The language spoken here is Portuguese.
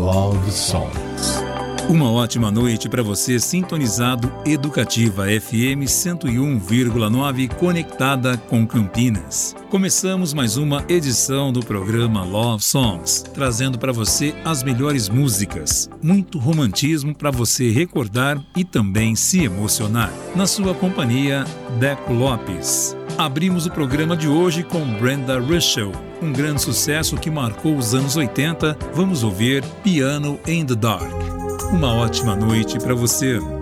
Love Songs. Uma ótima noite para você sintonizado Educativa FM 101,9 conectada com Campinas. Começamos mais uma edição do programa Love Songs, trazendo para você as melhores músicas, muito romantismo para você recordar e também se emocionar. Na sua companhia, Deco Lopes. Abrimos o programa de hoje com Brenda Russell, um grande sucesso que marcou os anos 80. Vamos ouvir Piano in the Dark. Uma ótima noite para você.